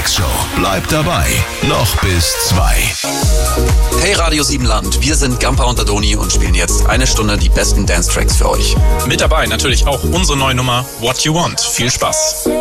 Mix Show. Bleibt dabei. Noch bis 2. Hey Radio Siebenland, wir sind Gampa und Adoni und spielen jetzt eine Stunde die besten Dance-Tracks für euch. Mit dabei natürlich auch unsere neue Nummer What You Want. Viel Spaß.